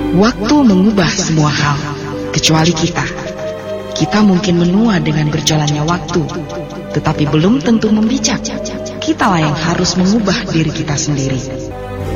Waktu mengubah semua hal, kecuali kita. Kita mungkin menua dengan berjalannya waktu, tetapi belum tentu membijak. Kitalah yang harus mengubah diri kita sendiri.